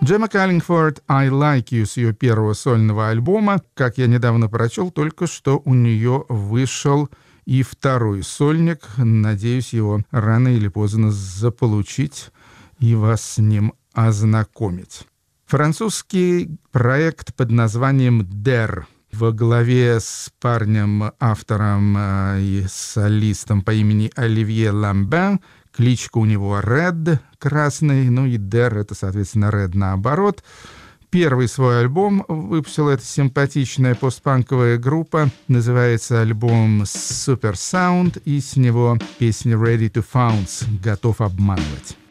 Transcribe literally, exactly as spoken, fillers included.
Джемма Каллингфорд «I Like You» с ее первого сольного альбома. Как я недавно прочел, только что у нее вышел и второй сольник. Надеюсь, его рано или поздно заполучить и вас с ним ознакомить. Французский проект под названием «Дэр» во главе с парнем, автором э, и солистом по имени Оливье Ламбен. Кличка у него Ред, красный, ну и Дэр — это, соответственно, Ред наоборот. Первый свой альбом выпустила эта симпатичная постпанковая группа. Называется альбом Super Sound, и с него песня Ready to Pounce — «Готов обманывать».